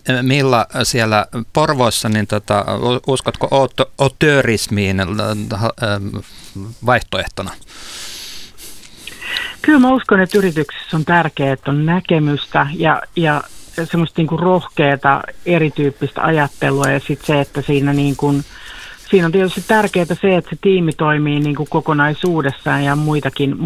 Milla siellä Porvoossa, niin uskotko autörismiin vaihtoehtona? Kyllä mä uskon, että yrityksessä on tärkeää, että on näkemystä ja semmoista niin kuin rohkeata erityyppistä ajattelua ja sitten se, että siinä on tietysti tärkeää se, että se tiimi toimii niin kuin kokonaisuudessaan ja muitakin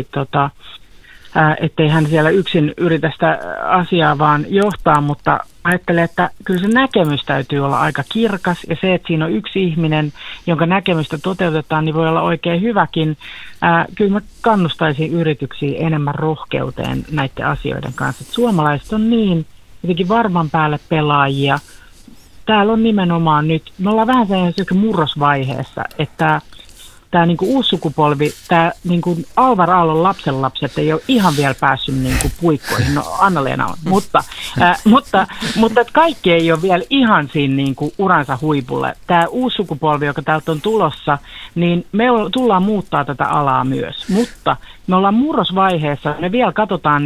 ettei hän siellä yksin yritä sitä asiaa vaan johtaa, mutta ajattelen, että kyllä se näkemys täytyy olla aika kirkas ja se, että siinä on yksi ihminen, jonka näkemystä toteutetaan, niin voi olla oikein hyväkin. Kyllä mä kannustaisin yrityksiä enemmän rohkeuteen näiden asioiden kanssa. Että suomalaiset on niin jotenkin varman päälle pelaajia. Täällä on nimenomaan nyt, me ollaan vähän sellaisessa murrosvaiheessa, että tämä niinku uusi sukupolvi, tämä niinku Alvar Aallon lapsenlapset ei ole ihan vielä päässyt niinku puikkoihin, no Anna-Leena on, mutta kaikki ei ole vielä ihan siinä niinku uransa huipulle. Tämä uusi sukupolvi, joka täältä on tulossa, niin me tullaan muuttaa tätä alaa myös, mutta me ollaan murrosvaiheessa, me vielä katsotaan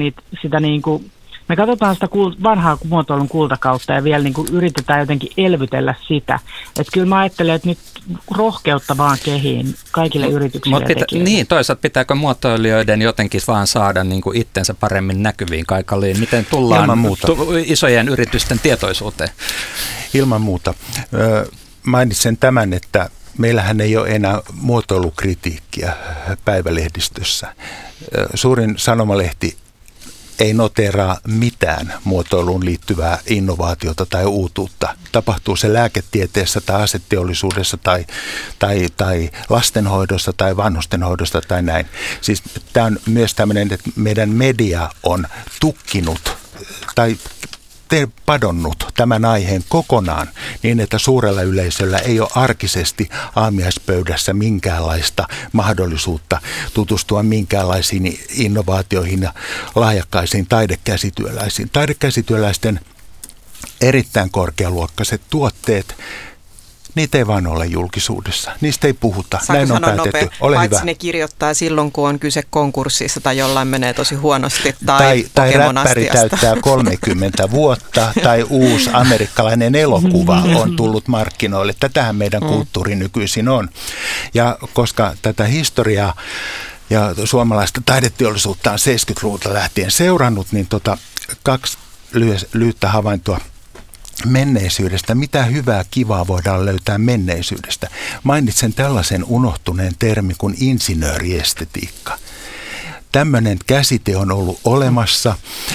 me katsotaan sitä vanhaa muotoilun kultakautta ja vielä niin kuin yritetään jotenkin elvytellä sitä. Että kyllä mä ajattelen, että nyt rohkeutta vaan kehiin kaikille yrityksille ja tekijöille. Niin, toisaalta pitääkö muotoilijoiden jotenkin vaan saada niin kuin itsensä paremmin näkyviin kaikaliin? Miten tullaan isojen yritysten tietoisuuteen? Ilman muuta. Mainitsen tämän, että meillähän ei ole enää muotoilukritiikkiä päivälehdistössä. Suurin sanomalehti ei noteraa mitään muotoiluun liittyvää innovaatiota tai uutuutta. Tapahtuu se lääketieteessä tai aseteollisuudessa tai lastenhoidossa tai vanhustenhoidossa tai näin. Siis tämä on myös tämmöinen, että meidän media on tukkinut tai padonnut tämän aiheen kokonaan niin, että suurella yleisöllä ei ole arkisesti aamiaispöydässä minkäänlaista mahdollisuutta tutustua minkäänlaisiin innovaatioihin ja lahjakkaisiin taidekäsityöläisiin. Taidekäsityöläisten erittäin korkealuokkaiset tuotteet, niitä ei vaan ole julkisuudessa. Niistä ei puhuta. Saanko näin on sanoa päätetty. nopea? Ole Paitsi hyvä. ne kirjoittaa silloin, kun on kyse konkurssissa tai jollain menee tosi huonosti tai räppäri täyttää 30 vuotta tai uusi amerikkalainen elokuva on tullut markkinoille. Tätähän meidän kulttuuri nykyisin on. Ja koska tätä historiaa ja suomalaista taideteollisuutta on 70-luvulta lähtien seurannut, niin kaksi lyhyttä havaintoa menneisyydestä. Mitä hyvää, kivaa voidaan löytää menneisyydestä? Mainitsen tällaisen unohtuneen termi kuin insinööriestetiikka. Tämmöinen käsite on ollut olemassa.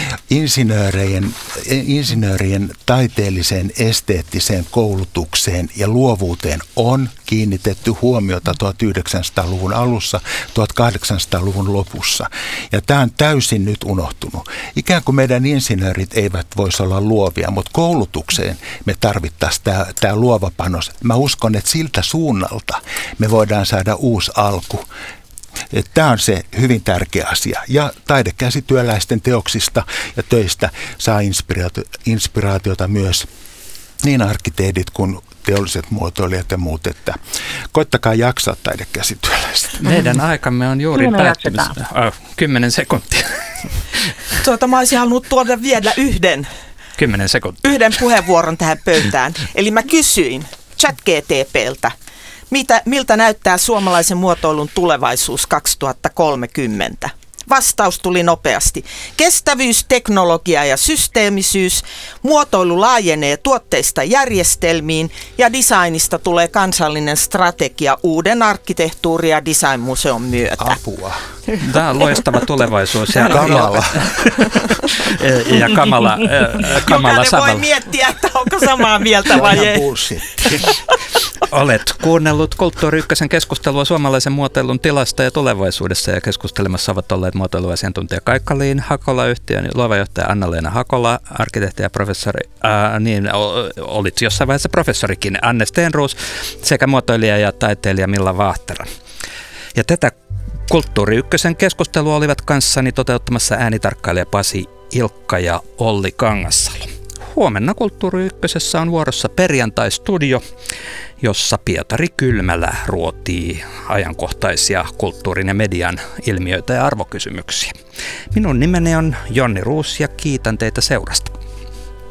Insinöörien taiteelliseen, esteettiseen koulutukseen ja luovuuteen on kiinnitetty huomiota 1900-luvun alussa, 1800-luvun lopussa. Ja tämä on täysin nyt unohtunut. Ikään kuin meidän insinöörit eivät voisi olla luovia, mutta koulutukseen me tarvittaisiin tämä luova panos. Mä uskon, että siltä suunnalta me voidaan saada uusi alku. Tämä on se hyvin tärkeä asia. Ja taidekäsityöläisten teoksista ja töistä saa inspiraatiota myös niin arkkitehdit kuin teolliset muotoilijat ja muut, että koittakaa jaksaa taidekäsityöläiset. Meidän aikamme on juuri päättymässä. 10 sekuntia. Mä olisin halunnut tuoda vielä 10 sekuntia. yhden puheenvuoron tähän pöytään. Eli mä kysyin ChatGPT:ltä, miltä näyttää suomalaisen muotoilun tulevaisuus 2030? Vastaus tuli nopeasti. Kestävyys, teknologia ja systeemisyys. Muotoilu laajenee tuotteista järjestelmiin ja designista tulee kansallinen strategia uuden arkkitehtuuri- ja designmuseon myötä. Apua. Tämä on loistava tulevaisuus. Ja kamala. Ja kamala Jokainen samalla. voi miettiä, että onko samaa mieltä vai ei. Olet kuunnellut Kulttuuri Ykkösen keskustelua suomalaisen muotoilun tilasta ja tulevaisuudessa, ja keskustelemassa ovat olleet muotoiluasiantuntija Kaikka-Liin Hakola-yhtiön luova johtaja Anna-Leena Hakola, arkkitehti ja professori, olit jossain vaiheessa professorikin, Anne Stenroos, sekä muotoilija ja taiteilija Milla Vaahtera. Ja tätä Kulttuuri Ykkösen keskustelua olivat kanssani toteuttamassa äänitarkkailija Pasi Ilkka ja Olli Kangassalo. Huomenna Kulttuuri Ykkösessä on vuorossa perjantai-studio, jossa Pietari Kylmälä ruotii ajankohtaisia kulttuurin ja median ilmiöitä ja arvokysymyksiä. Minun nimeni on Jonni Ruus ja kiitän teitä seurasta.